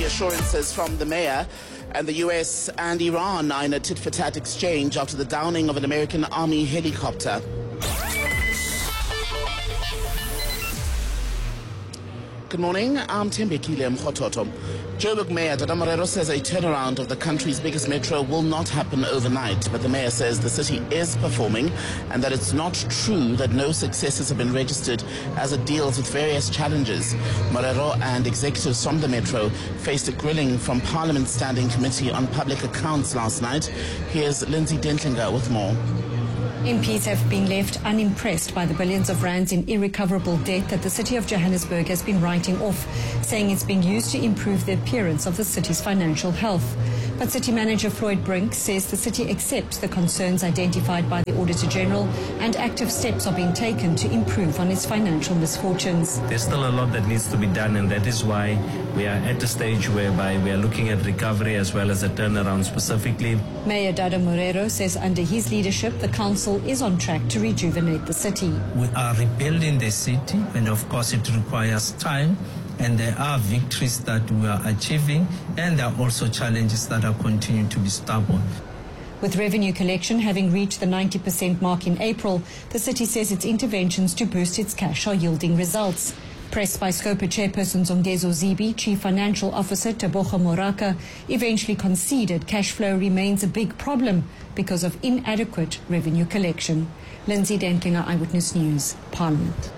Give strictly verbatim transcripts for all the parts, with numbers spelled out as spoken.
reassurances from the mayor, and the U S and Iran are in a tit-for-tat exchange after the downing of an American Army helicopter. Good morning, I'm Tembekile Mkhototo. Joburg Mayor Dada Morero says a turnaround of the country's biggest metro will not happen overnight, but the mayor says the city is performing and that it's not true that no successes have been registered as it deals with various challenges. Morero and executives from the metro faced a grilling from Parliament's Standing Committee on Public Accounts last night. Here's Lindsay Dentlinger with more. M Ps have been left unimpressed by the billions of rands in irrecoverable debt that the city of Johannesburg has been writing off, saying it's being used to improve the appearance of the city's financial health. But City Manager Floyd Brink says the city accepts the concerns identified by the Auditor General and active steps are being taken to improve on its financial misfortunes. There's still a lot that needs to be done, and that is why we are at a stage whereby we are looking at recovery as well as a turnaround specifically. Mayor Dada Morero says under his leadership, the council is on track to rejuvenate the city. We are rebuilding the city, and of course it requires time. And there are victories that we are achieving, and there are also challenges that are continuing to be stubborn. With revenue collection having reached the ninety percent mark in April, the city says its interventions to boost its cash are yielding results. Pressed by Scopa chairperson Zongezo Zibi, Chief Financial Officer Tebogo Moraka eventually conceded cash flow remains a big problem because of inadequate revenue collection. Lindsay Dentlinger, Eyewitness News, Parliament.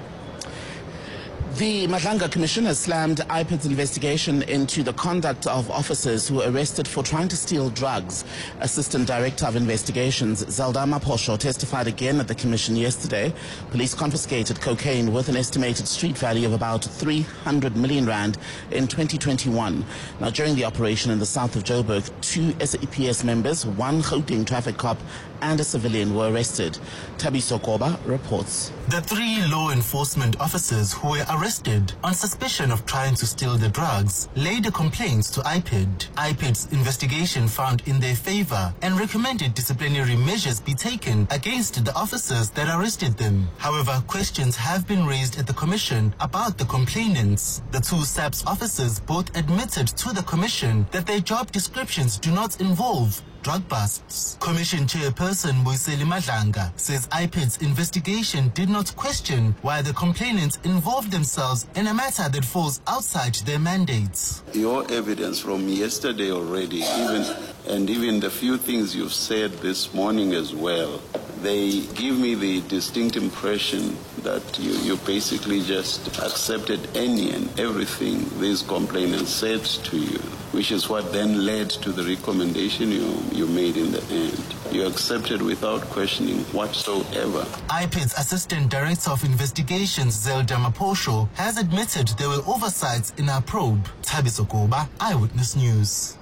The Madlanga Commission has slammed I P I D's investigation into the conduct of officers who were arrested for trying to steal drugs. Assistant Director of Investigations Zelda Maposho testified again at the Commission yesterday. Police confiscated cocaine with an estimated street value of about three hundred million rand in twenty twenty-one. Now, during the operation in the south of Joburg, two S A P S members, one Gauteng traffic cop and a civilian were arrested. Thabiso Koba reports. The three law enforcement officers who were arrested on suspicion of trying to steal the drugs laid a complaint to I P I D. I P I D's investigation found in their favor and recommended disciplinary measures be taken against the officers that arrested them. However, questions have been raised at the Commission about the complainants. The two S A P S officers both admitted to the Commission that their job descriptions do not involve drug busts. Commission Chairperson Boiseli Madlanga says I P I D's investigation did not question why the complainants involved themselves in a matter that falls outside their mandates. Your evidence from yesterday already, even and even the few things you've said this morning as well, they give me the distinct impression that you, you basically just accepted any and everything these complainants said to you, which is what then led to the recommendation you, you made in the end. You accepted without questioning whatsoever. I P I D's Assistant Director of Investigations, Zelda Maposho, has admitted there were oversights in our probe. Thabiso Koba, Eyewitness News.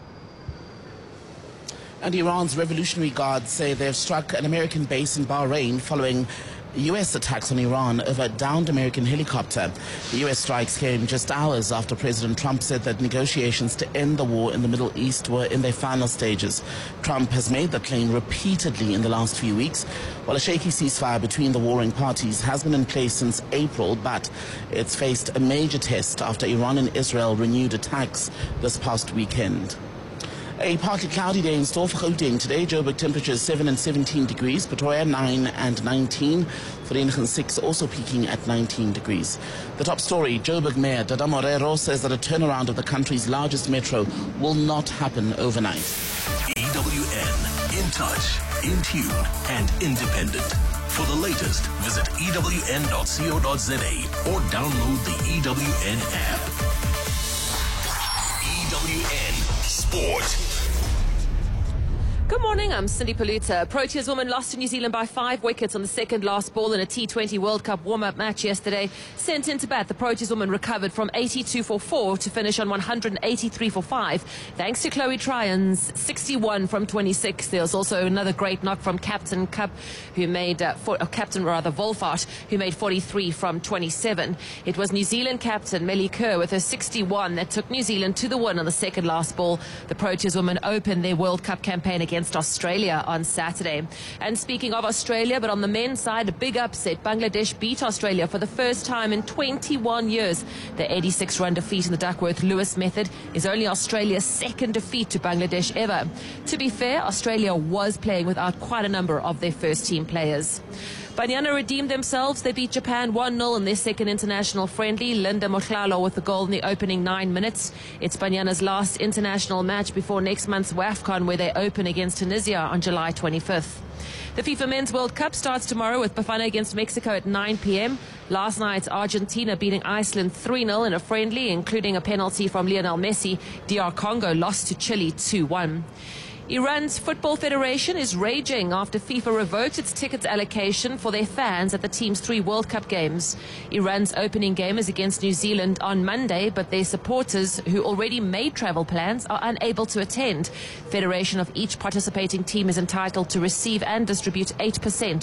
And Iran's Revolutionary Guards say they've struck an American base in Bahrain following U S attacks on Iran over a downed American helicopter. The U S strikes came just hours after President Trump said that negotiations to end the war in the Middle East were in their final stages. Trump has made the claim repeatedly in the last few weeks, while a shaky ceasefire between the warring parties has been in place since April, but it's faced a major test after Iran and Israel renewed attacks this past weekend. A partly cloudy day in store for Gauteng today. Joburg temperatures seven and seventeen degrees, Pretoria nine and nineteen, Vereeniging six also peaking at nineteen degrees. The top story, Joburg Mayor Dada Morero says that a turnaround of the country's largest metro will not happen overnight. E W N, in touch, in tune and independent. For the latest, visit E W N dot co dot za or download the E W N app. E W N Sport. Good morning, I'm Cindy Paluta. Proteas women lost to New Zealand by five wickets on the second last ball in a T twenty World Cup warm-up match yesterday. Sent into bat, the Proteas women recovered from eighty-two for four to finish on one hundred eighty-three for five, thanks to Chloe Tryon's sixty-one from twenty-six. There was also another great knock from Captain Cup, who made, uh, for, uh, Captain rather Wolfart, who made forty-three from twenty-seven. It was New Zealand captain Melly Kerr with her sixty-one that took New Zealand to the win on the second last ball. The Proteas women opened their World Cup campaign against against Australia on Saturday. And speaking of Australia, but on the men's side, a big upset. Bangladesh beat Australia for the first time in twenty-one years. The eighty-six run defeat in the Duckworth-Lewis method is only Australia's second defeat to Bangladesh ever. To be fair, Australia was playing without quite a number of their first team players. Banyana redeemed themselves. They beat Japan one nil in their second international friendly. Linda Mohlalo with the goal in the opening nine minutes. It's Banyana's last international match before next month's WAFCON, where they open against Tunisia on July twenty-fifth. The FIFA Men's World Cup starts tomorrow with Bafana against Mexico at nine p m Last night, Argentina beating Iceland three nil in a friendly, including a penalty from Lionel Messi. D R Congo lost to Chile two one. Iran's Football Federation is raging after FIFA revoked its tickets allocation for their fans at the team's three World Cup games. Iran's opening game is against New Zealand on Monday, but their supporters, who already made travel plans, are unable to attend. Federation of each participating team is entitled to receive and distribute eight percent